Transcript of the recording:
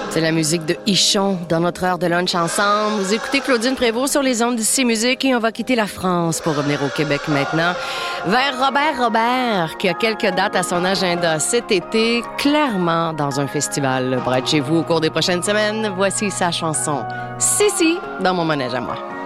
C'est la musique de Ichon dans notre heure de lunch ensemble. Vous écoutez Claudine Prévost sur les ondes d'Ici Musique et on va quitter la France pour revenir au Québec maintenant. Vers Robert, qui a quelques dates à son agenda cet été, clairement dans un festival près de chez vous au cours des prochaines semaines. Voici sa chanson « Si, si » dans mon manège à moi.